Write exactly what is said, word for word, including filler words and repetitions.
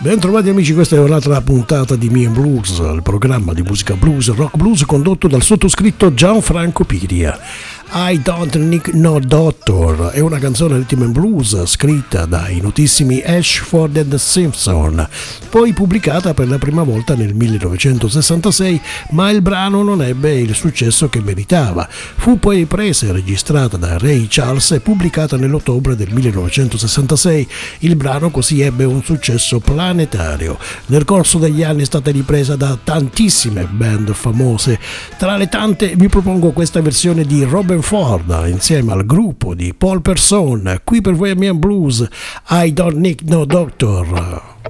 Bentrovati amici, questa è un'altra puntata di Me and Blues, il programma di musica blues e rock blues condotto dal sottoscritto Gianfranco Piria. I Don't Need No Doctor è una canzone rhythm and blues scritta dai notissimi Ashford and Simpson, poi pubblicata per la prima volta nel millenovecentosessantasei, ma il brano non ebbe il successo che meritava. Fu poi presa e registrata da Ray Charles e pubblicata nell'ottobre del millenovecentosessantasei. Il brano così ebbe un successo planetario. Nel corso degli anni è stata ripresa da tantissime band famose. Tra le tante vi propongo questa versione di Robert Ford insieme al gruppo di Paul Person, qui per voi a Me and Blues, I Don't Need No Doctor.